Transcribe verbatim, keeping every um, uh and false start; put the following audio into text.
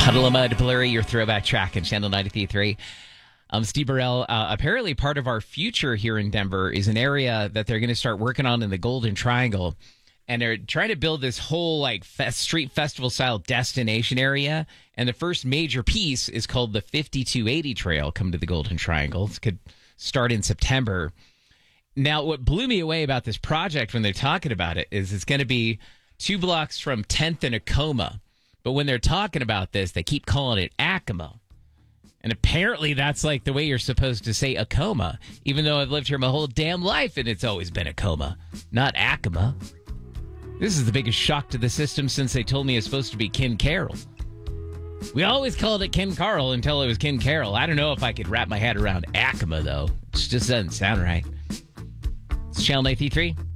Puddle of Mud, Blurry, your throwback track in Channel ninety-three point three. Um, Steve Burrell, uh, apparently part of our future here in Denver is an area that they're going to start working on in the Golden Triangle. And they're trying to build this whole like fest, street festival style destination area. And the first major piece is called the fifty-two eighty Trail, come to the Golden Triangle. It could start in September. Now, what blew me away about this project when they're talking about it is it's going to be two blocks from tenth and Acoma. But when they're talking about this, they keep calling it Acoma. And apparently that's like the way you're supposed to say Acoma, even though I've lived here my whole damn life and it's always been Acoma, not Acoma. This is the biggest shock to the system since they told me it's supposed to be Ken Carroll. We always called it Ken Carroll until it was Ken Carroll. I don't know if I could wrap my head around Acoma, though. It just doesn't sound right. It's Channel ninety-three.